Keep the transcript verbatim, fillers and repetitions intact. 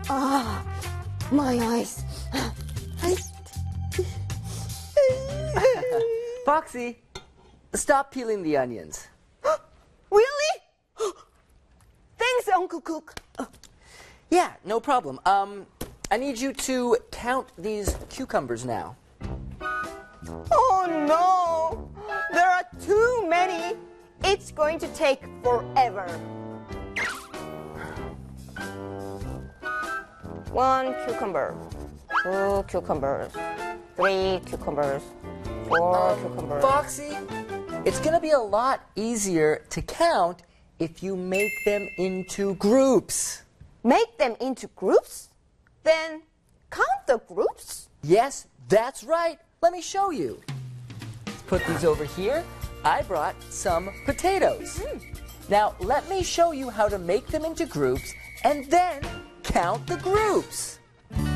Ah, my eyes. Foxy, stop peeling the onions. Really? Thanks, Uncle Cook. Yeah, no problem. Um, I need you to count these cucumbers now. Oh no! There are too many. It's going to take forever. One cucumber, two cucumbers, three cucumbers, four cucumbers. Foxy, it's going to be a lot easier to count if you make them into groups. Make them into groups? Then count the groups? Yes, that's right. Let me show you. Let's put these over here. I brought some potatoes. Mm. Now, let me show you how to make them into groups and then count the groups.